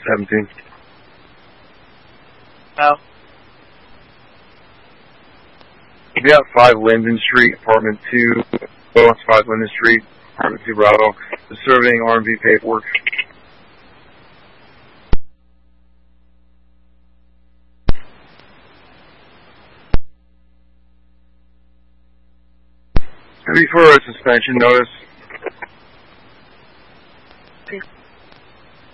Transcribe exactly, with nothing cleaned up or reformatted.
seventeen. No. Yeah, five Linden Street, apartment two, oh, it's five Linden Street, apartment two, Bravo. The surveying R and B paperwork. Before a suspension notice,